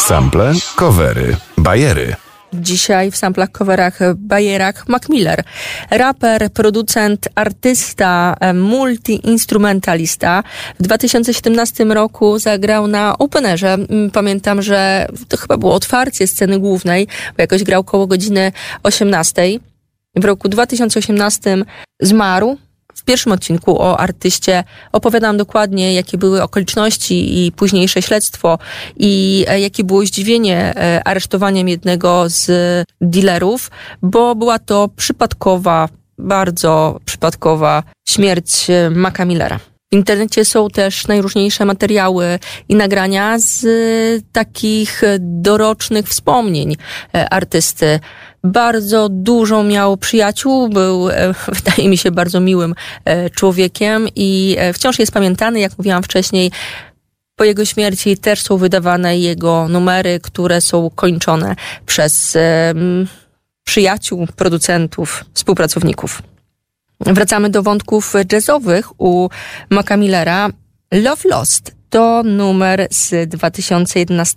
Sample, covery, bajery. Dzisiaj w samplach, coverach, bajerach Mac Miller. Raper, producent, artysta, multi-instrumentalista. W 2017 roku zagrał na Openerze. Pamiętam, że to chyba było otwarcie sceny głównej, bo jakoś grał koło godziny 18. W roku 2018 zmarł. W pierwszym odcinku o artyście opowiadam dokładnie, jakie były okoliczności i późniejsze śledztwo i jakie było zdziwienie aresztowaniem jednego z dealerów, bo była to przypadkowa, bardzo przypadkowa śmierć Maca Millera. W internecie są też najróżniejsze materiały i nagrania z takich dorocznych wspomnień artysty. Bardzo dużo miał przyjaciół, był, wydaje mi się, bardzo miłym człowiekiem i wciąż jest pamiętany, jak mówiłam wcześniej. Po jego śmierci też są wydawane jego numery, które są kończone przez przyjaciół, producentów, współpracowników. Wracamy do wątków jazzowych u Maca Millera. Love Lost to numer z 2011